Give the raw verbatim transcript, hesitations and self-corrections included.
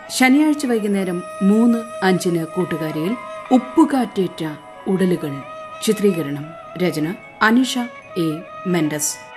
ശനിയാഴ്ച വൈകുന്നേരം മൂന്ന് അഞ്ചിന് കൂട്ടുകാരിയിൽ ഉപ്പുകാറ്റേറ്റ ഉടലുകൾ ചിത്രീകരണം. രചന അനിഷ എ മെൻഡസ്.